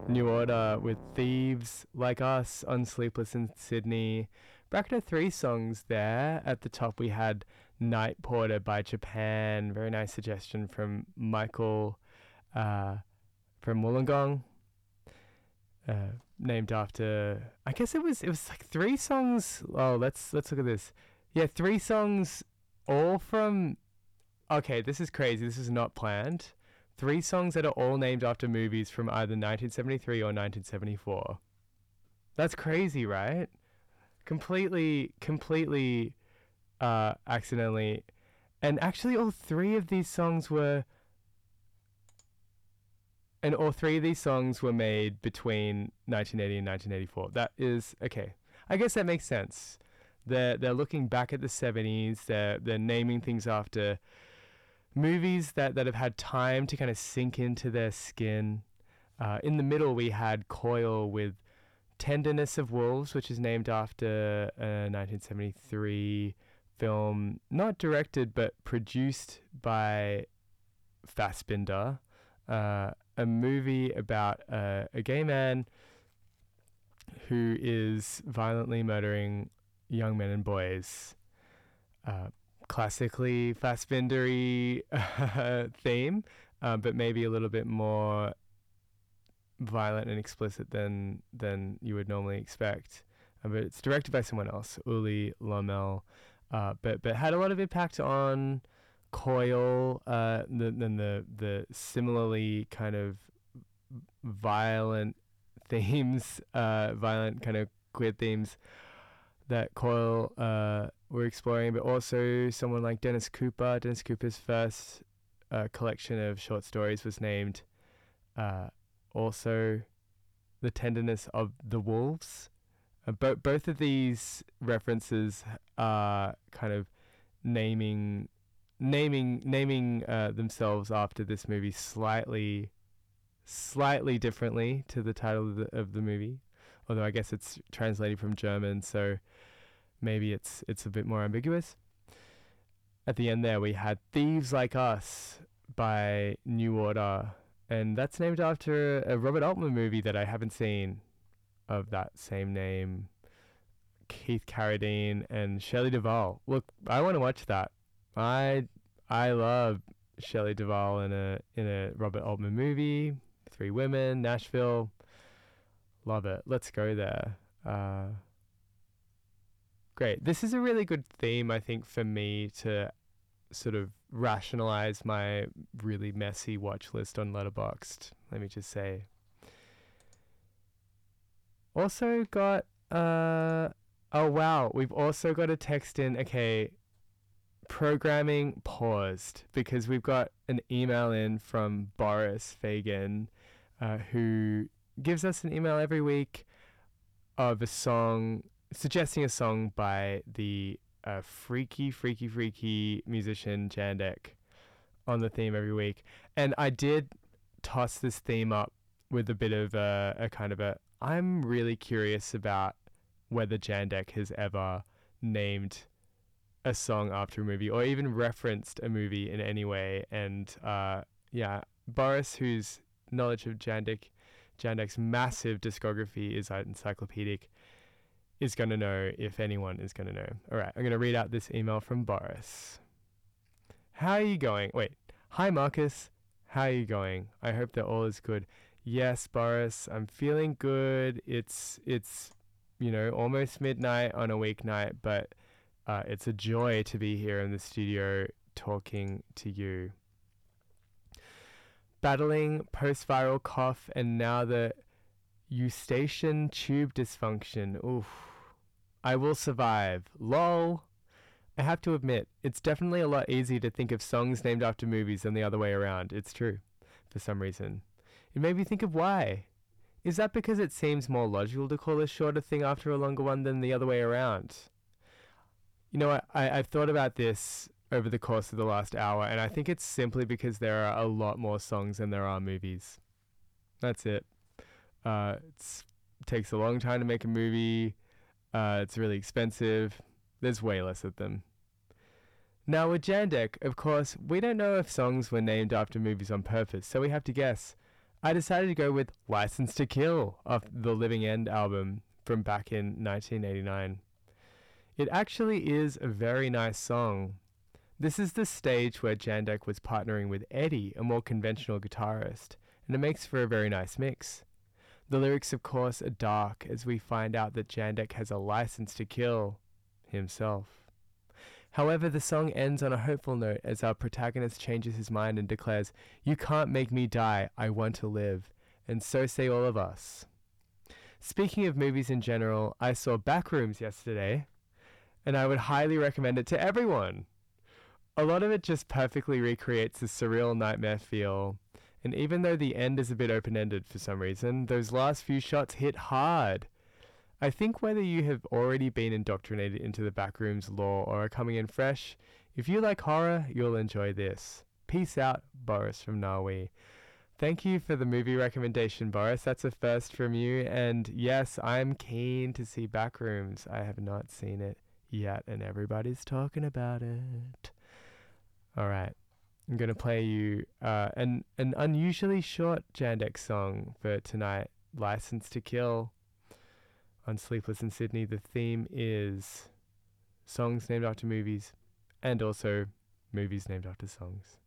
New Order with Thieves Like Us on Sleepless in Sydney. Bracket of three songs there. At the top we had Night Porter by Japan. Very nice suggestion from Michael from Wollongong. Named after, I guess it was like three songs. Oh, let's look at this. Yeah, three songs all from, okay, this is crazy. This is not planned. Three songs that are all named after movies from either 1973 or 1974. That's crazy, right? Completely accidentally. And actually all three of these songs were made between 1980 and 1984. That is okay. I guess that makes sense. They're looking back at the 70s. They're naming things after movies that have had time to kind of sink into their skin. In the middle, we had Coil with Tenderness of Wolves, which is named after a 1973 film, not directed but produced by Fassbinder. A movie about a gay man who is violently murdering young men and boys. Classically Fassbinder-y theme, but maybe a little bit more violent and explicit than you would normally expect. But it's directed by someone else, Uli Lommel, but had a lot of impact on Coil, the similarly kind of violent themes, violent kind of queer themes that Coil were exploring, but also someone like Dennis Cooper. Dennis Cooper's first collection of short stories was named also The Tenderness of the Wolves. Both of these references are kind of naming themselves after this movie slightly differently to the title of the movie, although I guess it's translated from German, so maybe it's a bit more ambiguous. At the end there we had Thieves Like Us by New Order, and that's named after a Robert Altman movie that I haven't seen of that same name. Keith Carradine and Shelley Duvall. Look, I want to watch that. I love Shelley Duvall in a Robert Altman movie. Three Women, Nashville. Love it. Let's go there. Great. This is a really good theme, I think, for me to sort of rationalize my really messy watch list on Letterboxd. Let me just say. Also got oh wow, we've also got a text in. Okay, programming paused because we've got an email in from Boris Fagan, who gives us an email every week of a song, suggesting a song by the freaky musician Jandek on the theme every week. And I did toss this theme up with a bit of a kind of a, I'm really curious about whether Jandek has ever named a song after a movie or even referenced a movie in any way. And yeah, Boris, whose knowledge of Jandek's massive discography is encyclopedic, is going to know, if anyone is going to know. All right, I'm going to read out this email from Boris. How are you going? Wait, hi Marcus, how are you going? I hope that all is good. Yes, Boris, I'm feeling good. It's almost midnight on a weeknight, but it's a joy to be here in the studio talking to you. Battling post-viral cough and now the eustachian tube dysfunction. Oof. I will survive. LOL. I have to admit, it's definitely a lot easier to think of songs named after movies than the other way around. It's true. For some reason. It made me think of why. Is that because it seems more logical to call a shorter thing after a longer one than the other way around? You know what? I've thought about this over the course of the last hour, and I think it's simply because there are a lot more songs than there are movies. That's it. It takes a long time to make a movie. It's really expensive. There's way less of them. Now with Jandek, of course, we don't know if songs were named after movies on purpose, so we have to guess. I decided to go with License to Kill off the Living End album from back in 1989. It actually is a very nice song. This is the stage where Jandek was partnering with Eddie, a more conventional guitarist, and it makes for a very nice mix. The lyrics, of course, are dark as we find out that Jandek has a license to kill himself. However, the song ends on a hopeful note as our protagonist changes his mind and declares, "You can't make me die, I want to live," and so say all of us. Speaking of movies in general, I saw Backrooms yesterday, and I would highly recommend it to everyone. A lot of it just perfectly recreates the surreal nightmare feel, and even though the end is a bit open-ended for some reason, those last few shots hit hard. I think whether you have already been indoctrinated into the Backrooms lore or are coming in fresh, if you like horror, you'll enjoy this. Peace out, Boris from Naui. Thank you for the movie recommendation, Boris. That's a first from you. And yes, I'm keen to see Backrooms. I have not seen it yet, and everybody's talking about it. All right. I'm going to play you an unusually short Jandek song for tonight, License to Kill. On Sleepless in Sydney, the theme is songs named after movies and also movies named after songs.